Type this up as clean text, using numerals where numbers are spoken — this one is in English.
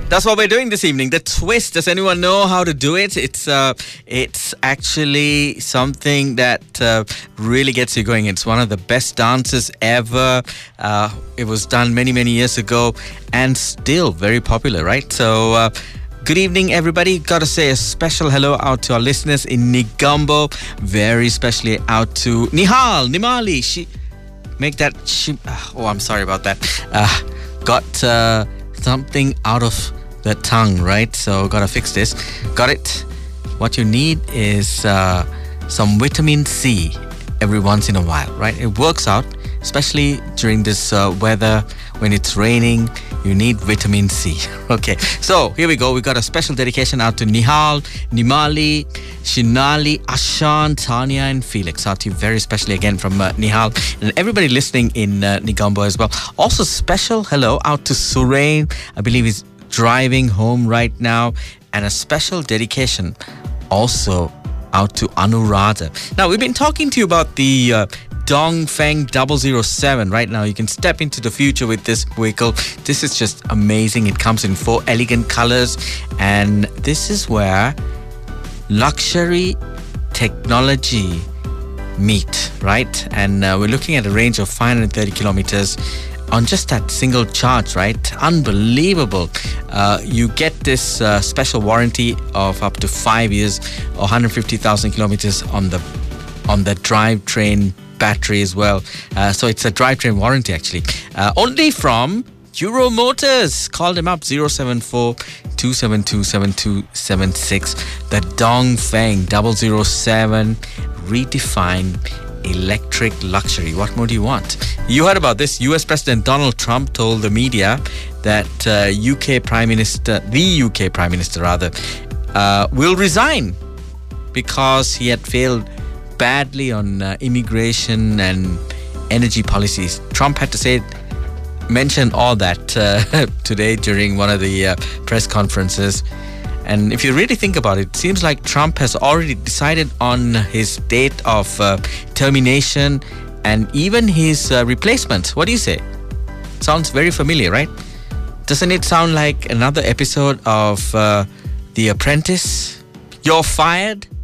That's what we're doing this evening. The twist. Does anyone know how to do it? It's actually something that really gets you going. It's one of the best dances ever. It was done many, many years ago and still very popular, right? So good evening, everybody. Got to say a special hello out to our listeners in Negombo. Very specially out to Nihal, Nimali. I'm sorry about that. Got something out of the tongue, right? So gotta fix this. Got it. What you need is some vitamin C every once in a while, right? It works out, especially during this weather when it's raining. You need vitamin C. Okay, so here we go. We got a special dedication out to Nihal, Nimali, Shinali, Ashan, Tanya, and Felix. Out to you very specially again from Nihal and everybody listening in Negombo as well. Also, special hello out to Surain. I believe he's driving home right now, and a special dedication also out to Anuradha. Now, we've been talking to you about the Dongfeng 007. Right now, you can step into the future with this vehicle. This is just amazing. It comes in 4 elegant colors, and this is where luxury technology meet, right? And we're looking at a range of 530 kilometers on just that single charge, right? Unbelievable. You get this special warranty of up to 5 years or 150,000 kilometers on the drivetrain battery as well. So it's a drivetrain warranty actually. Only from Euro Motors. Call them up 074-272-7276. The Dongfeng 007 redefined electric luxury. What more do you want? You heard about this. US President Donald Trump told the media that the UK Prime Minister will resign because he had failed badly on immigration and energy policies. Trump had to mention all that today during one of the press conferences. And if you really think about it, it seems like Trump has already decided on his date of termination and even his replacement. What do you say? Sounds very familiar, right? Doesn't it sound like another episode of The Apprentice? You're fired.